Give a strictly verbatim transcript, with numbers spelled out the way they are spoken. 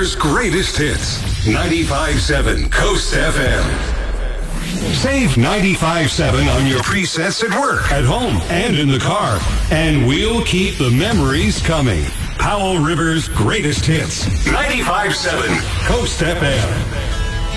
River's greatest hits. ninety-five point seven Coast F M. Save ninety-five point seven on your presets at work, at home, and in the car. And we'll keep the memories coming. Powell River's greatest hits. ninety-five point seven Coast F M.